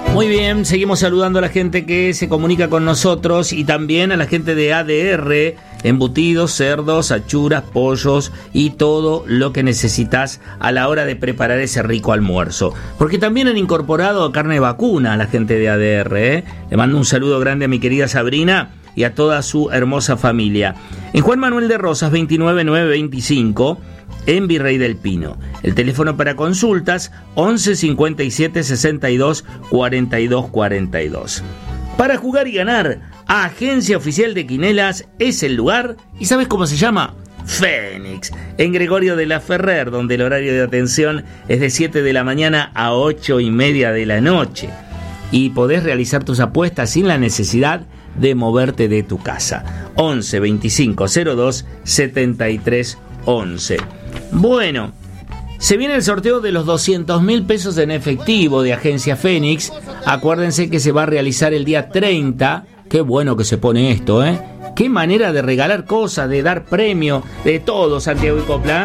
Muy bien, seguimos saludando a la gente que se comunica con nosotros y también a la gente de ADR, embutidos, cerdos, achuras, pollos y todo lo que necesitas a la hora de preparar ese rico almuerzo. Porque también han incorporado carne vacuna a la gente de ADR, ¿eh? Le mando un saludo grande a mi querida Sabrina y a toda su hermosa familia. En Juan Manuel de Rosas, 29925, en Virrey del Pino. El teléfono para consultas 11 57 62 42 42. Para jugar y ganar, Agencia Oficial de Quinelas es el lugar. ¿Y sabes cómo se llama? Fénix, en Gregorio de la Ferrer, donde el horario de atención es de 7 de la mañana a 8:30 de la noche. Y podés realizar tus apuestas sin la necesidad de moverte de tu casa. 11 25 02 73 11. Bueno, se viene el sorteo de los 200.000 pesos en efectivo de Agencia Fénix. Acuérdense que se va a realizar el día 30. Qué bueno que se pone esto, ¿eh? Qué manera de regalar cosas, de dar premio, de todo, Santiago y Copla.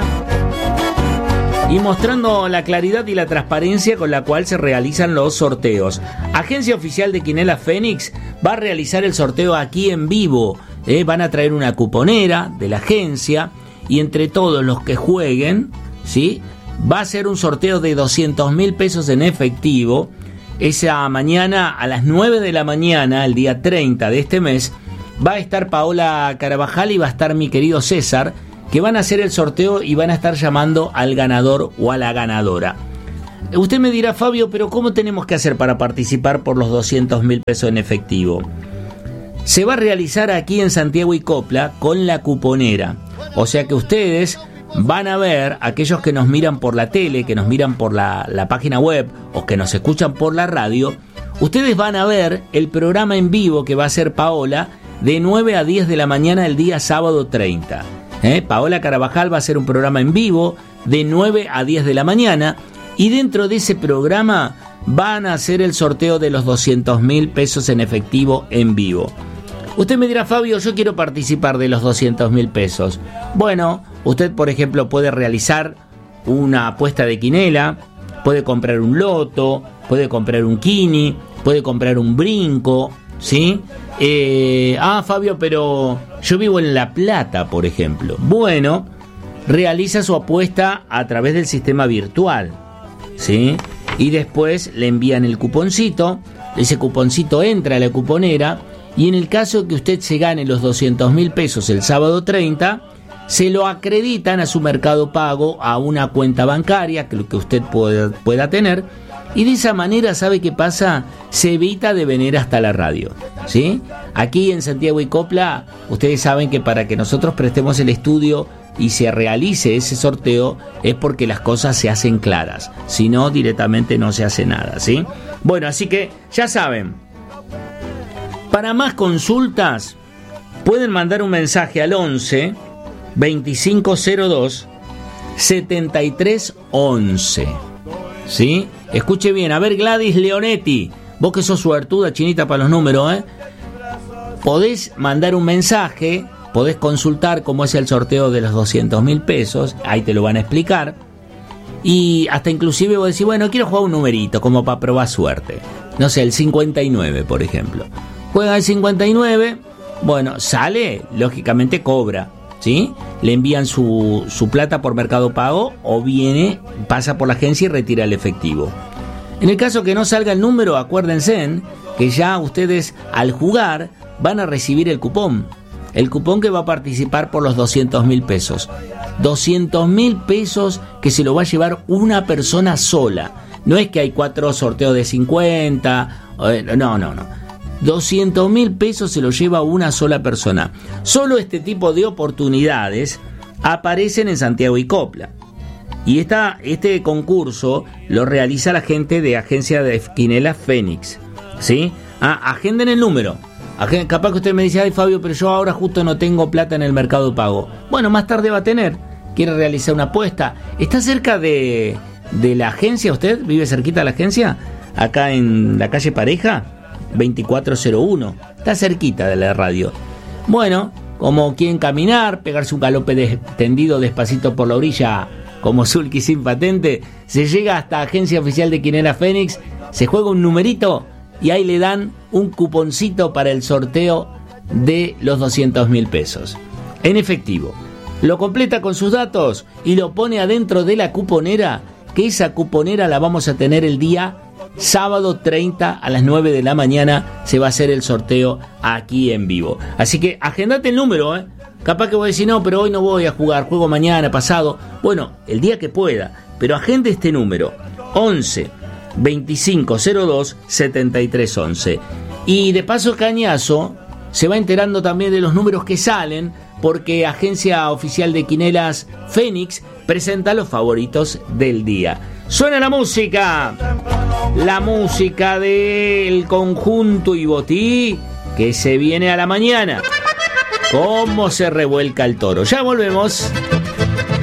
Y mostrando la claridad y la transparencia con la cual se realizan los sorteos. Agencia Oficial de Quinela Fénix va a realizar el sorteo aquí en vivo. Van a traer una cuponera de la agencia. Y entre todos los que jueguen, ¿sí?, va a ser un sorteo de 200.000 pesos en efectivo. Esa mañana a las 9 de la mañana, el día 30 de este mes, va a estar Paola Carabajal y va a estar mi querido César, que van a hacer el sorteo y van a estar llamando al ganador o a la ganadora. Usted me dirá, Fabio, pero ¿cómo tenemos que hacer para participar por los 200.000 pesos en efectivo? Se va a realizar aquí en Santiago y Copla con la cuponera. O sea que ustedes van a ver, aquellos que nos miran por la tele, que nos miran por la página web o que nos escuchan por la radio, ustedes van a ver el programa en vivo que va a hacer Paola de 9 a 10 de la mañana el día sábado 30. Paola Carabajal va a hacer un programa en vivo de 9 a 10 de la mañana y dentro de ese programa van a hacer el sorteo de los 200.000 pesos en efectivo en vivo. Usted me dirá, Fabio, yo quiero participar de los 200.000 pesos. Bueno, usted, por ejemplo, puede realizar una apuesta de quinela, puede comprar un loto, puede comprar un quini, puede comprar un brinco, ¿sí? Fabio, pero yo vivo en La Plata, por ejemplo. Bueno, realiza su apuesta a través del sistema virtual, ¿sí? Y después le envían el cuponcito, ese cuponcito entra a la cuponera. Y en el caso que usted se gane los 200.000 pesos el sábado 30, se lo acreditan a su Mercado Pago, a una cuenta bancaria que usted pueda tener. Y de esa manera, ¿sabe qué pasa? Se evita de venir hasta la radio, ¿sí? Aquí en Santiago y Copla, ustedes saben que para que nosotros prestemos el estudio y se realice ese sorteo es porque las cosas se hacen claras. Si no, directamente no se hace nada, ¿sí? Bueno, así que ya saben. Para más consultas, pueden mandar un mensaje al 11 2502 7311. ¿Sí? Escuche bien. A ver, Gladys Leonetti, vos que sos suertuda, chinita para los números, podés mandar un mensaje, podés consultar cómo es el sorteo de los 200.000 pesos, ahí te lo van a explicar. Y hasta inclusive vos decís, bueno, quiero jugar un numerito como para probar suerte. No sé, el 59, por ejemplo. Juega el 59, bueno, sale, lógicamente cobra, ¿sí? Le envían su plata por Mercado Pago o pasa por la agencia y retira el efectivo. En el caso que no salga el número, acuérdense que ya ustedes al jugar van a recibir el cupón que va a participar por los 200.000 pesos. 200.000 pesos que se lo va a llevar una persona sola. No es que hay 4 sorteos de 50, no. 200.000 pesos se lo lleva una sola persona. Solo este tipo de oportunidades aparecen en Santiago y Copla. Y este concurso lo realiza la gente de Agencia de Quinela Fénix, ¿sí? Agenden el número. Capaz que usted me dice, ay Fabio, pero yo ahora justo no tengo plata en el Mercado Pago. Bueno, más tarde va a tener. ¿Quiere realizar una apuesta? ¿Está cerca de la agencia usted? ¿Vive cerquita de la agencia? Acá en la calle Pareja 2401, está cerquita de la radio. Bueno, como quieren caminar, pegarse un galope tendido despacito por la orilla como Zulki sin patente, se llega hasta Agencia Oficial de Quinela Fénix, se juega un numerito y ahí le dan un cuponcito para el sorteo de los 200.000 pesos. En efectivo, lo completa con sus datos y lo pone adentro de la cuponera, que esa cuponera la vamos a tener el día sábado 30 a las 9 de la mañana. Se va a hacer el sorteo aquí en vivo. Así que agendate el número, Capaz que voy a decir, no, pero hoy no voy a jugar, juego mañana, pasado. Bueno, el día que pueda, pero agende este número, 11 2502 7311. Y de paso cañazo, se va enterando también de los números que salen, porque Agencia Oficial de Quinelas Fénix presenta los favoritos del día. Suena la música del conjunto Ibotí, que se viene a la mañana. Cómo se revuelca el toro. Ya volvemos.